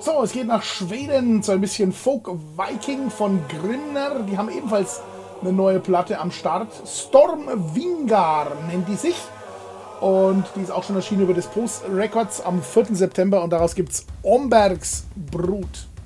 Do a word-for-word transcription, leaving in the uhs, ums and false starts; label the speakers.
Speaker 1: So, es geht nach Schweden zu ein bisschen Folk Viking von Grimner. Die haben ebenfalls eine neue Platte am Start. Stormvingar nennt die sich. Und die ist auch schon erschienen über das Post Records am vierten September. Und daraus gibt es Ombergs Brut.